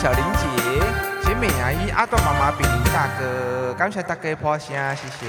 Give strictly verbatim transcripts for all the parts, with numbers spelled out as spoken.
小玲姐、贤美阿姨、阿段妈妈、炳林大哥，感谢大家捧声，谢谢。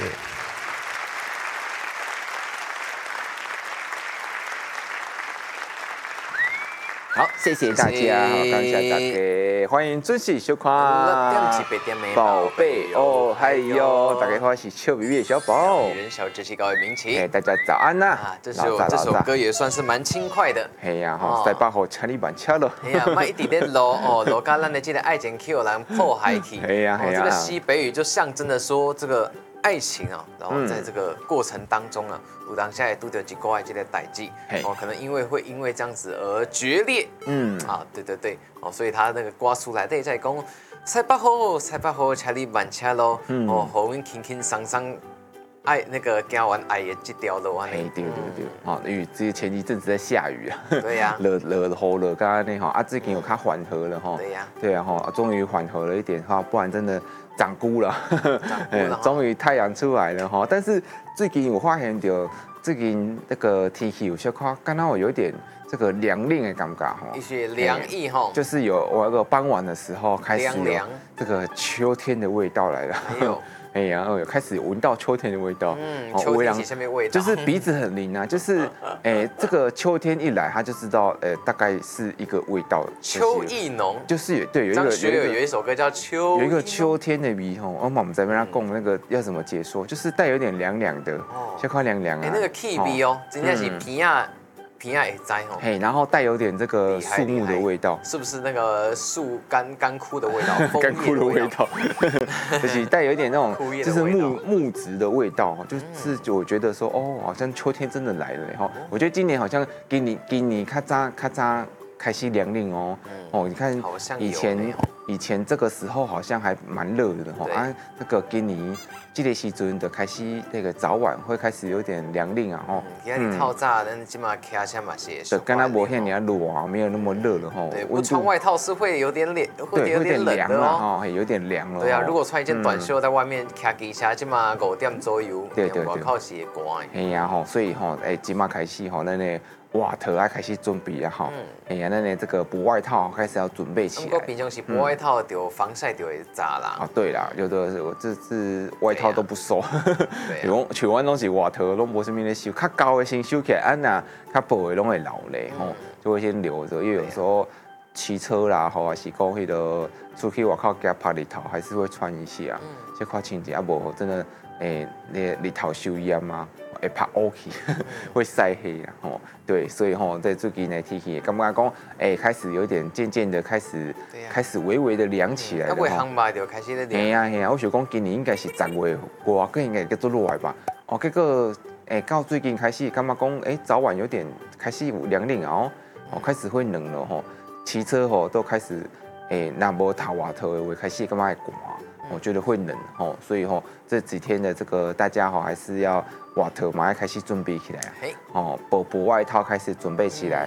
好，谢谢大家，好，感谢大家，欢迎准时收看宝贝哦，还有大家好，我是俏皮皮的小宝， 女人小志气高的明奇， 哎，大家早安呐！ 啊，这首这首歌也算是蛮轻快的。 哎呀，吼，塞巴好千里万车咯。 哎呀，卖一点点路哦，路甲咱的这个爱情 Q 人破坏去。 哎呀，哎呀， 这个西北语就象征着说这个爱情啊，然后在这个过程当中啊，有当下也拄到一个爱这个代际，哦，可能因为会因为这样子而决裂。嗯，啊，对对对，哦，所以他那个歌词内底在讲。塞北好，塞北好，千里万车路，哦，好阮轻轻松松爱那个行完爱的这条路啊。 哎，对对对，哦，因为这前一阵子在下雨啊， 对呀， 落落雨落刚刚那哈，啊，最近有它缓和了哈。 对呀， 对啊哈，终于缓和了一点哈，不然真的长菇了，哎，终于太阳出来了哈。但是最近我发现到最近那个天气有些夸，刚刚我有点。这个凉令的感觉哈， 一些凉意哈， 就是有我那个傍晚的时候开始有这个秋天的味道来了。 哎呦， 哎呀，然后有开始闻到秋天的味道。 嗯，秋天是什么味道？ 就是鼻子很灵啊，就是哎，这个秋天一来，他就知道，呃，大概是一个味道。 秋意浓， 就是有对有一个张学友有一首歌叫《秋》， 有一个秋天的味吼。我们在那边供那个要怎么解说？就是带有点凉凉的，小块凉凉啊。 哎，那个 key 味哦，真的是鼻啊。皮啊也在吼， 嘿，然后带有点这个树木的味道， 是不是那个树干干枯的味道？ 干枯的味道，就是带有一点那种，就是木木质的味道，就是我觉得说，哦，好像秋天真的来了哈。我觉得今年好像给你给你咔嚓咔嚓开始凉令哦，哦，你看以前以前这个时候好像还蛮热的哈，啊，那个给你。这个时阵就开始那个早晚会开始有点凉令啊吼。 今日透早，咱起码开车嘛是。 就刚刚无像你热啊，没有那么热了吼。 对，不穿外套是会有点冷，会有点冷的哦。 哈，有点凉了。 对啊，如果穿一件短袖在外面开机车，起码五点左右， 对对对， 外口是会寒的。 哎呀吼，所以吼，哎，起码开始吼，那个瓦特啊开始准备啊哈。哎呀，那个这个补外套开始要准备起来。 不过平常时补外套就防晒就会炸啦。 哦，对啦，有的我这次外套都不收。像像阮拢是外套，拢无什么咧收，较高的先收起来，啊那较薄的拢会留咧吼，就会先留着，因为有时候骑车啦，吼还是讲迄个出去外口夹拍日头，还是会穿一下，这块清洁啊无真的诶，那日头受炎嘛，会拍乌去，会晒黑啊吼，对，所以吼在最近的天气，感觉讲诶开始有点渐渐的开始开始微微的凉起来了。 啊，未烘吧就开始咧凉。 嘿呀嘿呀，我想讲今年应该是十月外个应该叫做热的吧。哦，结果诶到最近开始，感觉讲诶早晚有点开始有凉冷哦，哦开始会冷了吼。骑车吼都开始诶，那无套外套的话开始感觉会寒，我觉得会冷吼，所以吼这几天的这个大家吼还是要外套马上开始准备起来，哦，薄薄外套开始准备起来。